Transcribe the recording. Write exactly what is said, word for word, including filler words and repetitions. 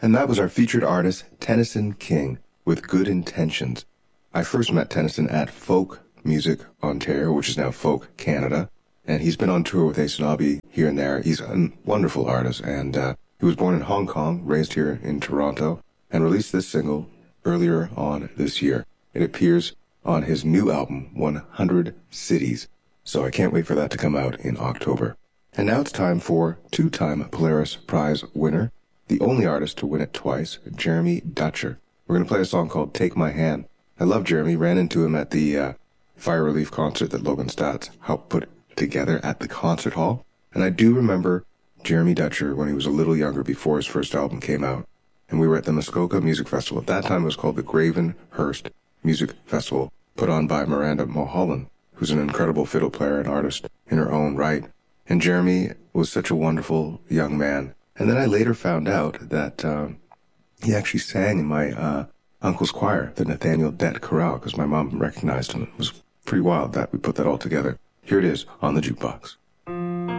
And that was our featured artist, Tennyson King, with Good Intentions. I first met Tennyson at Folk Music Ontario, which is now Folk Canada, and he's been on tour with Ace Nabi here and there. He's a wonderful artist, and uh, he was born in Hong Kong, raised here in Toronto, and released this single earlier on this year. It appears on his new album, one hundred Cities, so I can't wait for that to come out in October. And now it's time for two-time Polaris Prize winner, the only artist to win it twice, Jeremy Dutcher. We're going to play a song called Take My Hand. I love Jeremy. Ran into him at the uh, Fire Relief concert that Logan Stats helped put together at the concert hall. And I do remember Jeremy Dutcher when he was a little younger before his first album came out. And we were at the Muskoka Music Festival. At that time, it was called the Gravenhurst Music Festival, put on by Miranda Mulholland, who's an incredible fiddle player and artist in her own right. And Jeremy was such a wonderful young man. And then I later found out that um, he actually sang in my uh, uncle's choir, the Nathaniel Dett Chorale, because my mom recognized him. It was pretty wild that we put that all together. Here it is on the jukebox.